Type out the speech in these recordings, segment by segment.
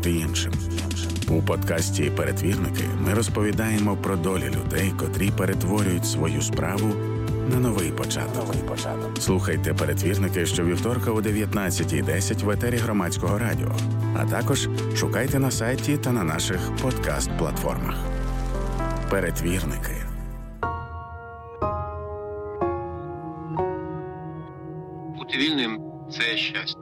допомогти іншим. У подкасті «Перетвірники» ми розповідаємо про долі людей, котрі перетворюють свою справу на новий початок. Слухайте «Перетвірники» щовівторка о 19:10 в етері Громадського радіо, а також шукайте на сайті та на наших подкаст-платформах. «Перетвірники». Бути вільним – це щастя.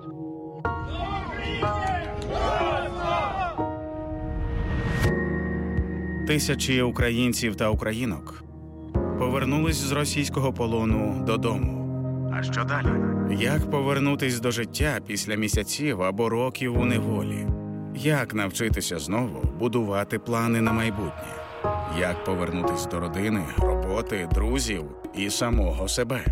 Тисячі українців та українок повернулись з російського полону додому. А що далі? Як повернутись до життя після місяців або років у неволі? Як навчитися знову будувати плани на майбутнє? Як повернутись до родини, роботи, друзів і самого себе?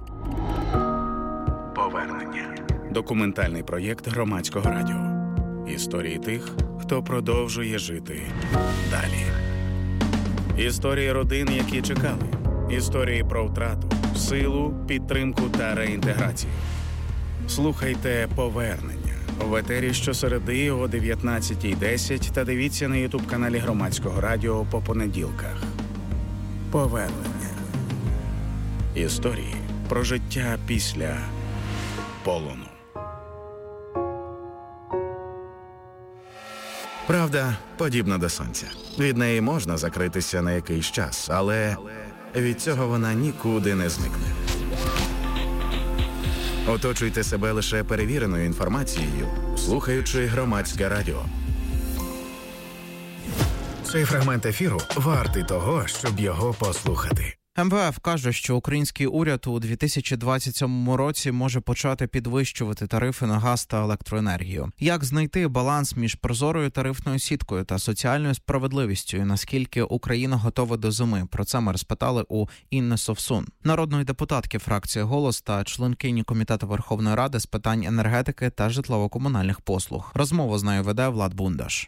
Повернення. Документальний проєкт Громадського радіо. Історії тих, хто продовжує жити далі. Історії родин, які чекали. Історії про втрату, силу, підтримку та реінтеграцію. Слухайте «Повернення» в етері щосереди о 19:10 та дивіться на ютуб-каналі Громадського радіо по понеділках. Повернення. Історії про життя після полону. Правда подібна до сонця. Від неї можна закритися на якийсь час, але від цього вона нікуди не зникне. Оточуйте себе лише перевіреною інформацією, слухаючи Громадське радіо. Цей фрагмент ефіру вартий того, щоб його послухати. МВФ каже, що український уряд у 2027 році може почати підвищувати тарифи на газ та електроенергію. Як знайти баланс між прозорою тарифною сіткою та соціальною справедливістю і наскільки Україна готова до зими? Про це ми розпитали у Інни Совсун, народної депутатки фракції «Голос» та членкині Комітету Верховної Ради з питань енергетики та житлово-комунальних послуг. Розмову з нею веде Влад Бундаш.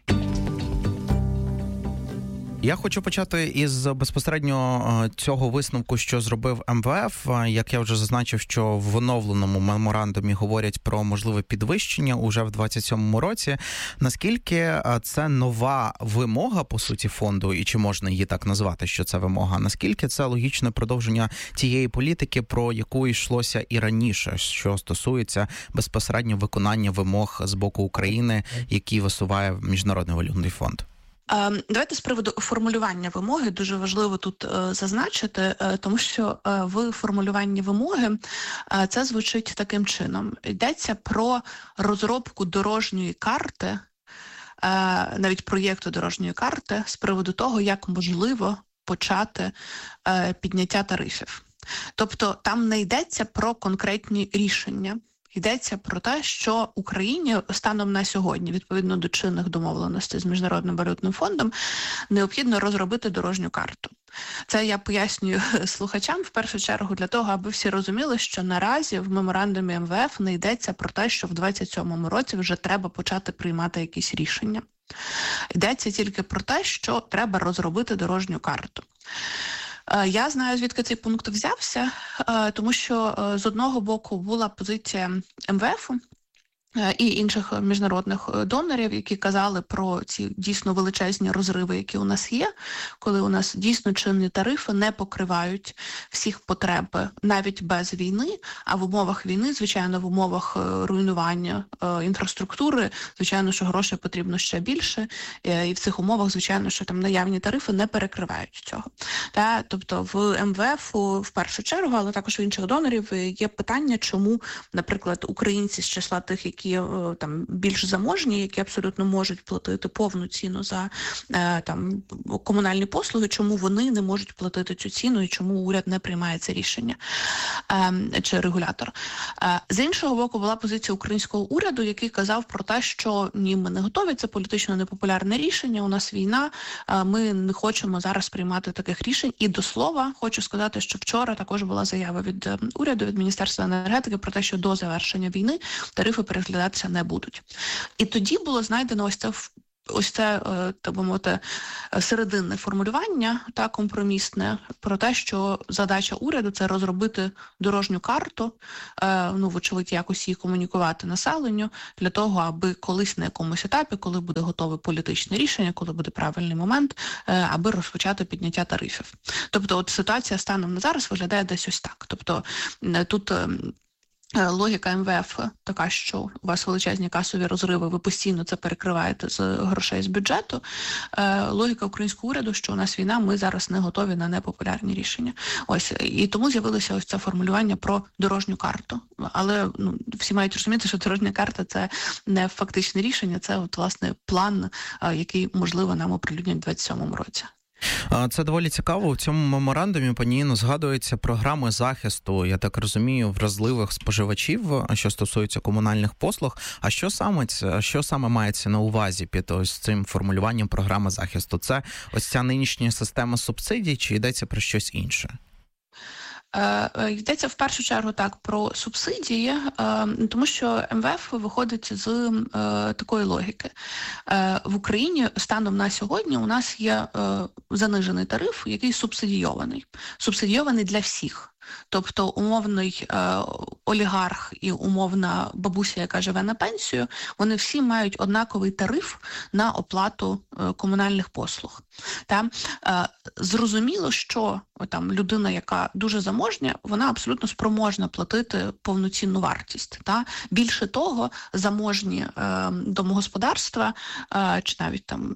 Я хочу почати із безпосередньо цього висновку, що зробив МВФ. Як я вже зазначив, що в оновленому меморандумі говорять про можливе підвищення уже в 2027 році. Наскільки це нова вимога, по суті, фонду, і чи можна її так назвати, що це вимога? Наскільки це логічне продовження тієї політики, про яку йшлося і раніше, що стосується безпосередньо виконання вимог з боку України, які висуває Міжнародний валютний фонд? Давайте з приводу формулювання вимоги дуже важливо тут зазначити, тому що в формулюванні вимоги це звучить таким чином. Йдеться про розробку дорожньої карти, навіть проєкту дорожньої карти, з приводу того, як можливо почати підняття тарифів. Тобто там не йдеться про конкретні рішення. Йдеться про те, що Україні станом на сьогодні, відповідно до чинних домовленостей з Міжнародним валютним фондом, необхідно розробити дорожню карту. Це я пояснюю слухачам в першу чергу для того, аби всі розуміли, що наразі в меморандумі МВФ не йдеться про те, що в 2027 році вже треба почати приймати якісь рішення. Йдеться тільки про те, що треба розробити дорожню карту. Я знаю, звідки цей пункт взявся, тому що з одного боку була позиція МВФ і інших міжнародних донорів, які казали про ці дійсно величезні розриви, які у нас є, коли у нас дійсно чинні тарифи не покривають всіх потреб навіть без війни, а в умовах війни, звичайно, в умовах руйнування інфраструктури, звичайно, що грошей потрібно ще більше, і в цих умовах, звичайно, що там наявні тарифи не перекривають цього. Тобто в МВФ в першу чергу, але також в інших донорів є питання, чому, наприклад, українці з числа тих, які там більш заможні, які абсолютно можуть платити повну ціну за там комунальні послуги, чому вони не можуть платити цю ціну і чому уряд не приймає це рішення чи регулятор. З іншого боку, була позиція українського уряду, який казав про те, що ні, ми не готові, це політично непопулярне рішення, у нас війна, ми не хочемо зараз приймати таких рішень. І до слова, хочу сказати, що вчора також була заява від уряду, від Міністерства енергетики про те, що до завершення війни тарифи переглядатися не будуть. І тоді було знайдено ось це ось це, так би мовити, серединне формулювання, та компромісне, про те, що задача уряду – це розробити дорожню карту, вочевидь, якось її комунікувати населенню, для того, аби колись на якомусь етапі, коли буде готове політичне рішення, коли буде правильний момент, аби розпочати підняття тарифів. Тобто, от ситуація станом на зараз виглядає десь ось так. Тобто, тут логіка МВФ така, що у вас величезні касові розриви, ви постійно це перекриваєте з грошей з бюджету. Логіка українського уряду, що у нас війна, ми зараз не готові на непопулярні рішення. Ось, і тому з'явилося ось це формулювання про дорожню карту. Але всі мають розуміти, що дорожня карта – це не фактичне рішення, це от, власне, план, який, можливо, нам оприлюднять у 2027 році. Це доволі цікаво. В цьому меморандумі, пані Інно, згадуються програми захисту, я так розумію, вразливих споживачів, що стосується комунальних послуг. А що саме мається на увазі під ось цим формулюванням програми захисту? Це ось ця нинішня система субсидій, чи йдеться про щось інше? Йдеться в першу чергу так про субсидії, тому що МВФ виходить з такої логіки. В Україні станом на сьогодні у нас є занижений тариф, який субсидійований для всіх. Тобто умовний олігарх і умовна бабуся, яка живе на пенсію, вони всі мають однаковий тариф на оплату комунальних послуг. Зрозуміло, що там людина, яка дуже заможня, вона абсолютно спроможна платити повноцінну вартість. Більше того, заможні домогосподарства, чи навіть там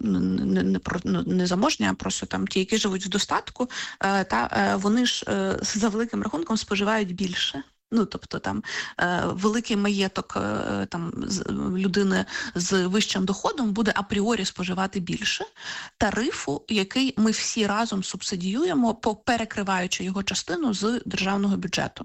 не заможні, а просто там ті, які живуть в достатку, вони ж за великим рахунком споживають більше. Тобто там великий маєток там людини з вищим доходом буде апріорі споживати більше тарифу, який ми всі разом субсидіюємо, перекриваючи його частину з державного бюджету.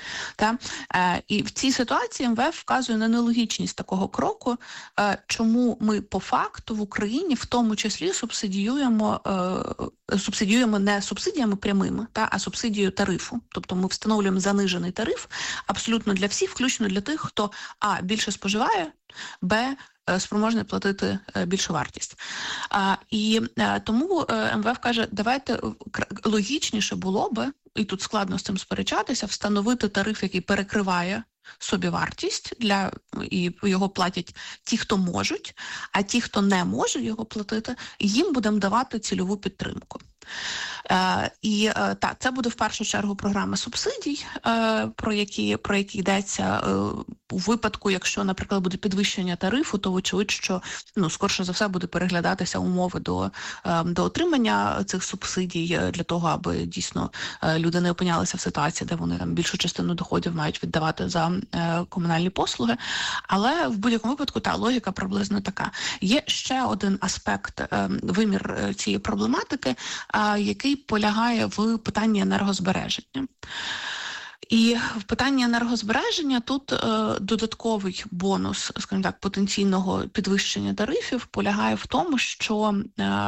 І в цій ситуації МВФ вказує на нелогічність такого кроку, чому ми по факту в Україні в тому числі субсидіюємо не субсидіями прямими, а субсидією тарифу. Тобто ми встановлюємо занижений тариф абсолютно для всіх, включно для тих, хто а. більше споживає, б. спроможний платити більшу вартість. І тому МВФ каже, давайте логічніше було би, і тут складно з цим сперечатися, встановити тариф, який перекриває собівартість, і його платять ті, хто можуть, а ті, хто не може його платити, їм будемо давати цільову підтримку. Це буде в першу чергу програма субсидій, про які йдеться у випадку, якщо, наприклад, буде підвищення тарифу, то вочевидь, що скорше за все буде переглядатися умови до отримання цих субсидій для того, аби дійсно люди не опинялися в ситуації, де вони там більшу частину доходів мають віддавати за комунальні послуги. Але в будь-якому випадку та логіка приблизно така. Є ще один аспект, вимір цієї проблематики, який полягає в питанні енергозбереження. І в питанні енергозбереження тут додатковий бонус, скажімо так, потенційного підвищення тарифів полягає в тому, що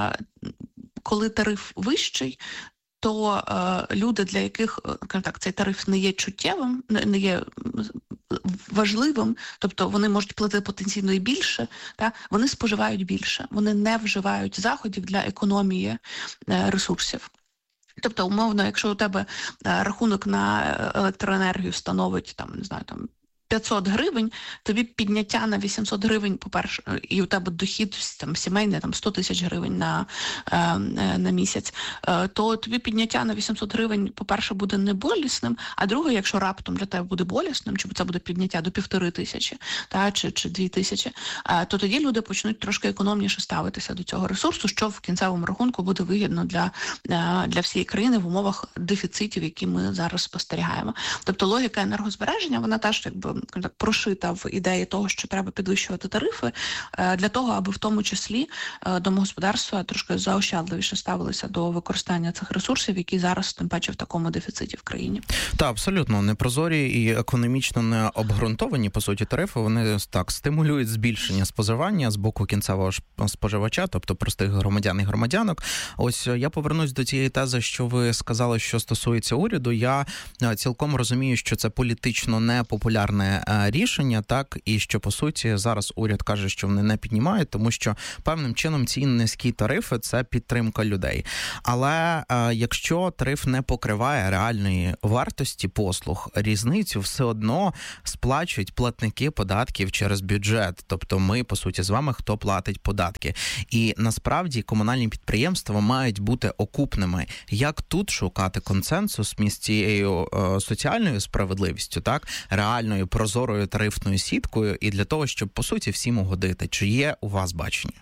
коли тариф вищий, то люди, для яких, скажімо так, цей тариф не є чуттєвим, не є важливим, тобто вони можуть платити потенційно і більше, вони споживають більше, вони не вживають заходів для економії ресурсів. Тобто, умовно, якщо у тебе рахунок на електроенергію становить, 500 гривень, тобі підняття на 800 гривень, по-перше, і у тебе дохід сімейний 100 тисяч гривень на місяць, то тобі підняття на 800 гривень, по-перше, буде не болісним, а друге, якщо раптом для тебе буде болісним, чи це буде підняття до 1500 чи 2000, то тоді люди почнуть трошки економніше ставитися до цього ресурсу, що в кінцевому рахунку буде вигідно для всієї країни в умовах дефіцитів, які ми зараз спостерігаємо. Тобто логіка енергозбереження, вона теж прошита в ідеї того, що треба підвищувати тарифи, для того, аби в тому числі домогосподарства трошки заощадливіше ставилися до використання цих ресурсів, які зараз, тим паче, в такому дефіциті в країні. Так, абсолютно. Непрозорі і економічно не обґрунтовані, по суті, тарифи, вони так стимулюють збільшення споживання з боку кінцевого споживача, тобто простих громадян і громадянок. Ось я повернусь до тієї тези, що ви сказали, що стосується уряду. Я цілком розумію, що це політично непопулярне правильне рішення, так, і що, по суті, зараз уряд каже, що вони не піднімають, тому що певним чином ці низькі тарифи – це підтримка людей. Але якщо тариф не покриває реальної вартості послуг, різницю все одно сплачують платники податків через бюджет. Тобто ми, по суті, з вами, хто платить податки. І насправді комунальні підприємства мають бути окупними. Як тут шукати консенсус між цією соціальною справедливістю, так, реальною прозорою тарифною сіткою, і для того, щоб, по суті, всім угодити? Чи є у вас бачення?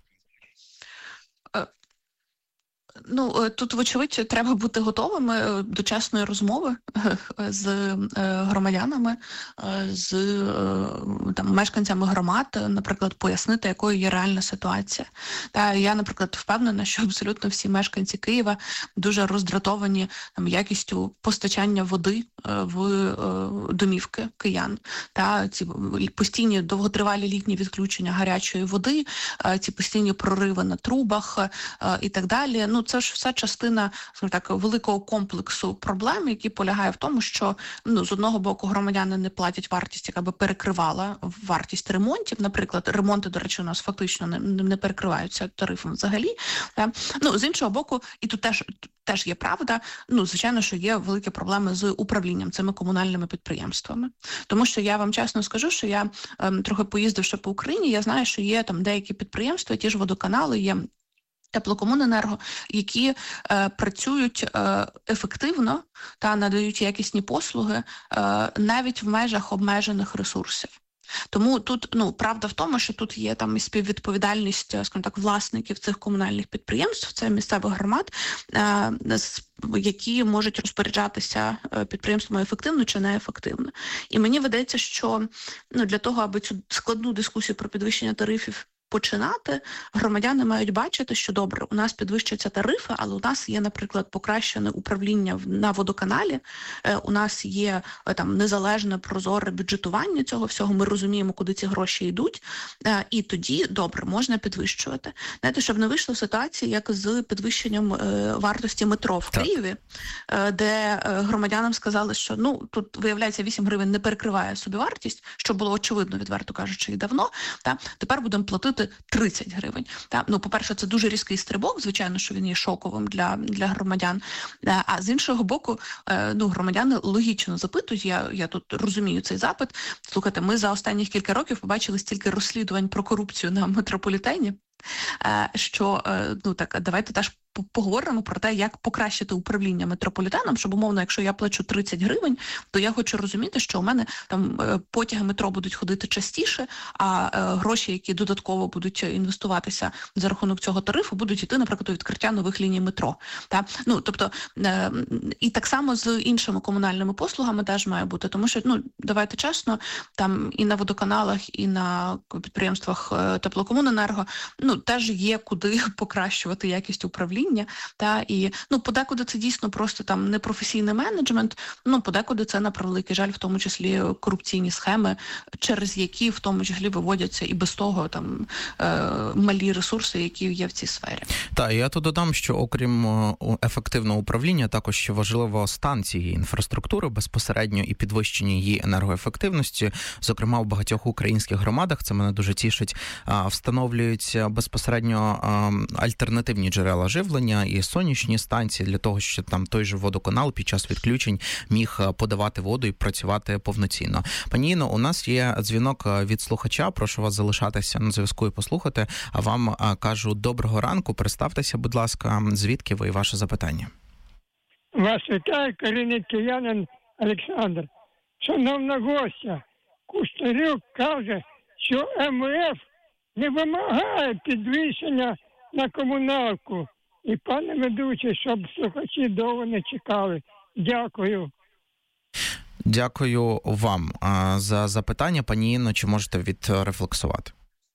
Тут, вочевидь, треба бути готовими до чесної розмови з громадянами, з мешканцями громад, наприклад, пояснити, якою є реальна ситуація. Я, наприклад, впевнена, що абсолютно всі мешканці Києва дуже роздратовані якістю постачання води в домівки киян. Ці постійні довготривалі літні відключення гарячої води, ці постійні прориви на трубах і так далі. Це ж все частина, скажімо так, великого комплексу проблем, які полягає в тому, що з одного боку громадяни не платять вартість, яка би перекривала вартість ремонтів. Наприклад, ремонти, до речі, у нас фактично не перекриваються тарифом взагалі. З іншого боку, і тут теж є правда, звичайно, що є великі проблеми з управлінням цими комунальними підприємствами. Тому що я вам чесно скажу, що я трохи поїздивши по Україні, я знаю, що є там деякі підприємства, ті ж водоканали, є Теплокомуненерго, які працюють ефективно та надають якісні послуги навіть в межах обмежених ресурсів. Тому тут, правда в тому, що тут є там і співвідповідальність, скажімо так, власників цих комунальних підприємств, це місцевих громад, які можуть розпоряджатися підприємствами ефективно чи неефективно. І мені видається, що для того, аби цю складну дискусію про підвищення тарифів починати, громадяни мають бачити, що добре, у нас підвищаться тарифи, але у нас є, наприклад, покращене управління на водоканалі, у нас є там незалежне, прозоре бюджетування цього всього, ми розуміємо, куди ці гроші йдуть, і тоді, добре, можна підвищувати. Знаєте, щоб не вийшло ситуації, як з підвищенням вартості метро в Києві, де громадянам сказали, що тут, виявляється, 8 гривень не перекриває собівартість, що було очевидно, відверто кажучи, і давно, тепер будемо платити 30 гривень. По-перше, це дуже різкий стрибок, звичайно, що він є шоковим для громадян. А з іншого боку, громадяни логічно запитують, я тут розумію цей запит. Слухайте, ми за останні кілька років побачили стільки розслідувань про корупцію на метрополітені, що, давайте теж поговоримо про те, як покращити управління метрополітеном, щоб, умовно, якщо я плачу 30 гривень, то я хочу розуміти, що у мене там потяги метро будуть ходити частіше, а гроші, які додатково будуть інвестуватися за рахунок цього тарифу, будуть йти, наприклад, у відкриття нових ліній метро. Тобто, і так само з іншими комунальними послугами теж має бути, тому що, давайте чесно, там і на водоканалах, і на підприємствах Теплокомуненерго, теж є куди покращувати якість управління. І подекуди це дійсно просто там непрофесійний менеджмент, подекуди це, на превеликий жаль, в тому числі корупційні схеми, через які в тому числі виводяться і без того там малі ресурси, які є в цій сфері. Я тут додам, що окрім ефективного управління, також ще важливо стан цієї інфраструктури безпосередньо і підвищення її енергоефективності. Зокрема, в багатьох українських громадах, це мене дуже тішить, встановлюють безпосередньо альтернативні джерела живлення і сонячні станції для того, щоб там той же водоканал під час відключень міг подавати воду і працювати повноцінно. Пані Інно, у нас є дзвінок від слухача, прошу вас залишатися на зв'язку і послухати, а вам кажу доброго ранку, представтеся, будь ласка, звідки ви і ваше запитання. Вас вітає корінний киянин Олександр. Шановна гостя, Кушторюк каже, що МВФ не вимагає підвищення на комуналку. І, пане ведучий, щоб слухачі довго не чекали. Дякую. Дякую вам за запитання. Пані Інно, чи можете відрефлексувати?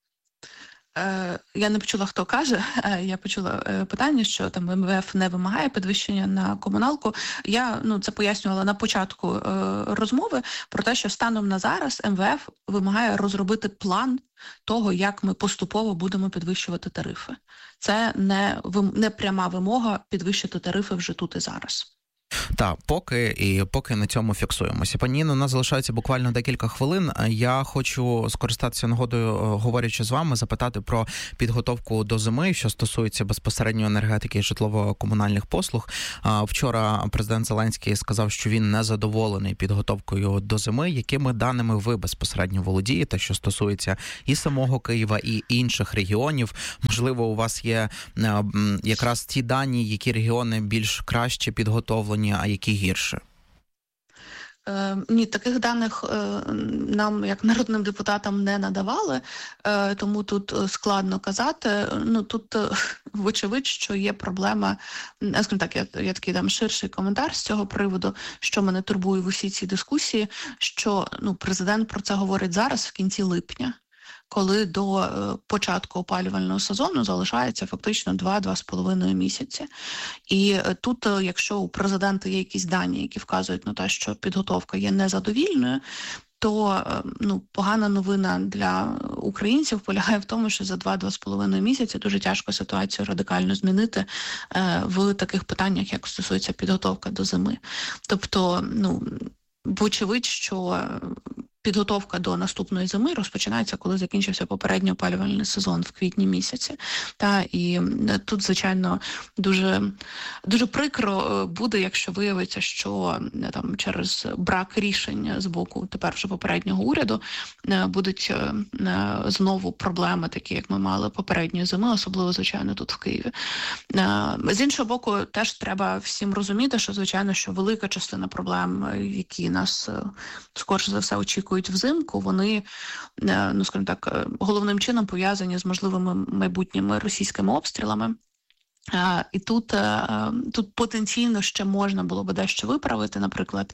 Я не почула, хто каже. Я почула питання, що там МВФ не вимагає підвищення на комуналку. Я це пояснювала на початку розмови про те, що станом на зараз МВФ вимагає розробити план того, як ми поступово будемо підвищувати тарифи. Це не пряма вимога підвищити тарифи вже тут і зараз. Так, поки на цьому фіксуємося. Пані Інно, у нас залишається буквально декілька хвилин. Я хочу скористатися нагодою, говорячи з вами, запитати про підготовку до зими, що стосується безпосередньо енергетики і житлово-комунальних послуг. Вчора президент Зеленський сказав, що він не задоволений підготовкою до зими. Якими даними ви безпосередньо володієте, що стосується і самого Києва, і інших регіонів? Можливо, у вас є якраз ті дані, які регіони більш краще підготовлені, а які гірше? Ні, таких даних нам, як народним депутатам, не надавали, тому тут складно казати. Тут вочевидь, що є проблема, скажімо так, я такий дам ширший коментар з цього приводу, що мене турбує в усій цій дискусії, що президент про це говорить зараз, в кінці липня, коли до початку опалювального сезону залишається фактично 2-2,5 місяці. І тут, якщо у президента є якісь дані, які вказують на те, що підготовка є незадовільною, то погана новина для українців полягає в тому, що за 2-2,5 місяці дуже тяжко ситуацію радикально змінити в таких питаннях, як стосується підготовка до зими. Тобто, вочевидь, що підготовка до наступної зими розпочинається, коли закінчився попередній опалювальний сезон в квітні місяці. І тут, звичайно, дуже, дуже прикро буде, якщо виявиться, що через брак рішень з боку тепер вже попереднього уряду будуть знову проблеми, такі, як ми мали попередньої зими, особливо, звичайно, тут в Києві. З іншого боку, теж треба всім розуміти, що, звичайно, що велика частина проблем, які нас, скоріше за все, очікують взимку, вони, скажімо так, головним чином пов'язані з можливими майбутніми російськими обстрілами. І тут потенційно ще можна було би дещо виправити, наприклад,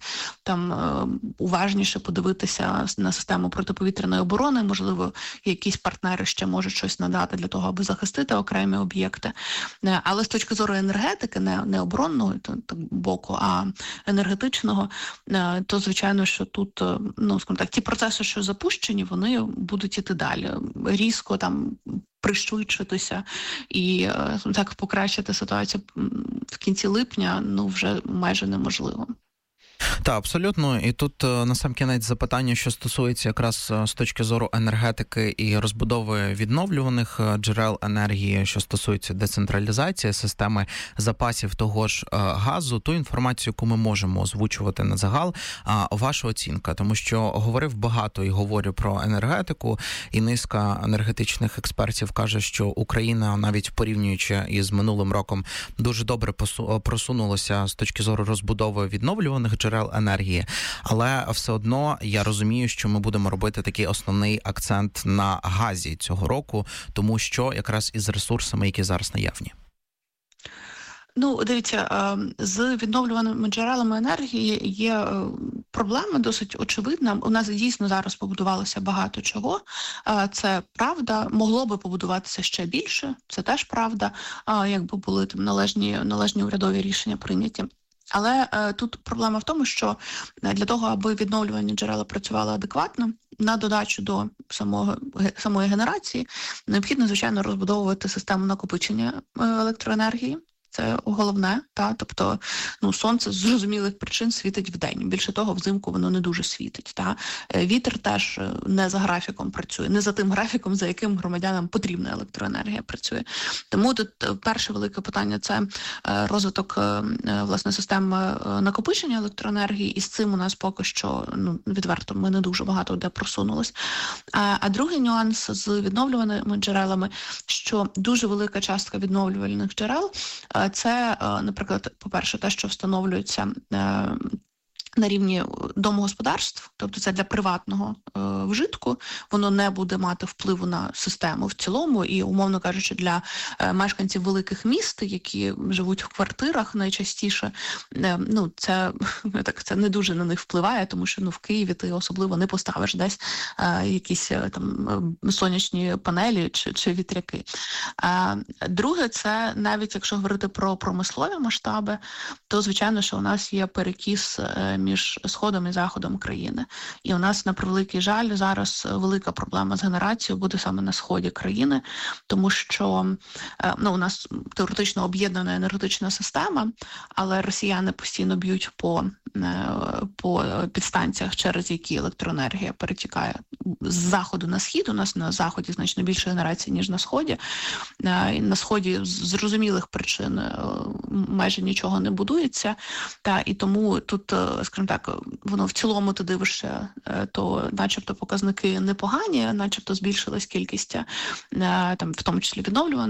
уважніше подивитися на систему протиповітряної оборони, можливо, якісь партнери ще можуть щось надати для того, аби захистити окремі об'єкти. Але з точки зору енергетики, не оборонного боку, а енергетичного, то, звичайно, що тут, скажімо так, ті процеси, що запущені, вони будуть іти далі. Різко пришвидшитися і так покращити ситуацію в кінці липня, вже майже неможливо. Так, абсолютно. І тут насамкінець запитання, що стосується якраз з точки зору енергетики і розбудови відновлюваних джерел енергії, що стосується децентралізації системи запасів того ж газу, ту інформацію, яку ми можемо озвучувати на загал, ваша оцінка, тому що говорив багато і говорю про енергетику, і низка енергетичних експертів каже, що Україна, навіть порівнюючи із минулим роком, дуже добре просунулася з точки зору розбудови відновлюваних джерел енергії, але все одно я розумію, що ми будемо робити такий основний акцент на газі цього року, тому що якраз із ресурсами, які зараз наявні. Дивіться, з відновлюваними джерелами енергії є проблема досить очевидна. У нас дійсно зараз побудувалося багато чого. Це правда. Могло би побудуватися ще більше. Це теж правда, якби були належні урядові рішення прийняті. Але тут проблема в тому, що для того, аби відновлювані джерела працювали адекватно, на додачу до самої генерації, необхідно, звичайно, розбудовувати систему накопичення електроенергії. Це головне, тобто сонце з зрозумілих причин світить вдень. Більше того, взимку воно не дуже світить. Вітер теж не за графіком працює, не за тим графіком, за яким громадянам потрібна електроенергія працює. Тому тут перше велике питання – це розвиток, власне, системи накопичення електроенергії, і з цим у нас поки що, відверто, ми не дуже багато де просунулись. А другий нюанс з відновлюваними джерелами, що дуже велика частка відновлювальних джерел – це, наприклад, по-перше, те, що встановлюється на рівні домогосподарств, тобто це для приватного вжитку, воно не буде мати впливу на систему в цілому і, умовно кажучи, для мешканців великих міст, які живуть в квартирах найчастіше, це не дуже на них впливає, тому що в Києві ти особливо не поставиш десь якісь сонячні панелі чи вітряки. Друге, це навіть якщо говорити про промислові масштаби, то, звичайно, що у нас є перекіс між Сходом і Заходом України. І у нас, на превеликий жаль, зараз велика проблема з генерацією буде саме на сході країни, тому що у нас теоретично об'єднана енергетична система, але росіяни постійно б'ють по підстанціях, через які електроенергія перетікає з заходу на схід. У нас на заході значно більше генерації, ніж на сході. І на сході з зрозумілих причин майже нічого не будується. І тому тут, скажімо так, воно в цілому ти дивишся, то начебто показники непогані, начебто збільшилась кількість, в тому числі відновлюваних